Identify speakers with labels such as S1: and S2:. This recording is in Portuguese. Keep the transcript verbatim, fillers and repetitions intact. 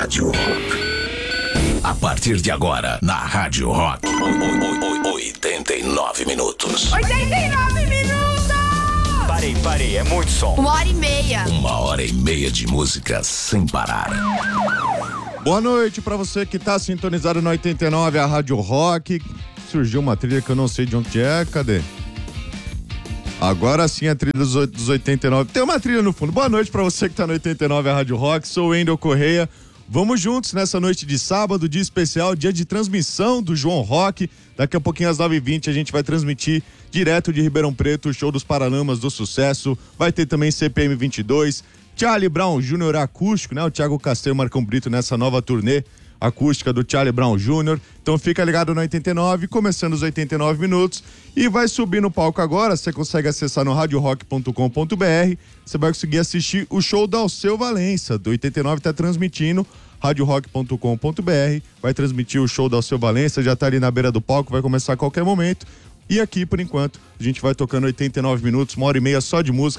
S1: Rádio Rock. A partir de agora, na Rádio Rock, oitenta e nove minutos.
S2: oitenta e nove minutos!
S3: Parei, parei, é muito som.
S2: Uma hora e meia.
S1: Uma hora e meia de música sem parar.
S4: Boa noite pra você que tá sintonizado no oitenta e nove, a Rádio Rock. Surgiu uma trilha que eu não sei de onde é, cadê? Agora sim a trilha dos, dos oitenta e nove. Tem uma trilha no fundo. Boa noite pra você que tá no oitenta e nove, a Rádio Rock. Sou o Wendel Correia. Vamos juntos nessa noite de sábado, dia especial, dia de transmissão do João Rock. Daqui a pouquinho às nove e vinte a gente vai transmitir direto de Ribeirão Preto o show dos Paralamas do Sucesso. Vai ter também C P M vinte e dois, Charlie Brown Júnior acústico, né? O Thiago Castelo e o Marcão Brito nessa nova turnê acústica do Charlie Brown Júnior Então fica ligado no oitenta e nove, começando os oitenta e nove minutos. E vai subir no palco agora, você consegue acessar no rádio rock ponto com ponto b r. Você vai conseguir assistir o show da Alceu Valença, do oitenta e nove tá transmitindo. rádio rock ponto com ponto b r, vai transmitir o show da Alceu Valença, já tá ali na beira do palco, vai começar a qualquer momento. E aqui, por enquanto, a gente vai tocando oitenta e nove minutos, uma hora e meia só de música.